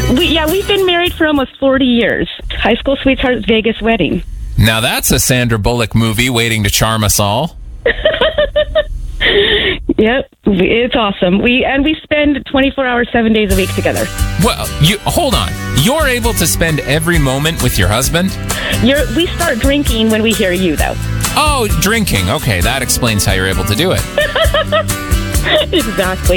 We've been married for almost 40 years. High school sweetheart, Vegas wedding. Now that's a Sandra Bullock movie waiting to charm us all. Yep, it's awesome. We spend 24 hours, 7 days a week together. Well, hold on. You're able to spend every moment with your husband? We start drinking when we hear you, though. Oh, drinking. Okay, that explains how you're able to do it. Exactly.